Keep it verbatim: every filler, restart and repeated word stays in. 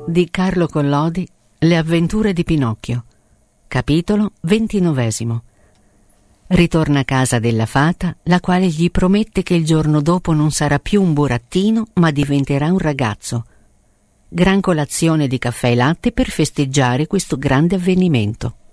di Carlo Collodi, Le avventure di Pinocchio. Capitolo ventinovesimo. Ritorna a casa della fata, la quale gli promette che il giorno dopo non sarà più un burattino, ma diventerà un ragazzo. Gran colazione di caffè e latte per festeggiare questo grande avvenimento.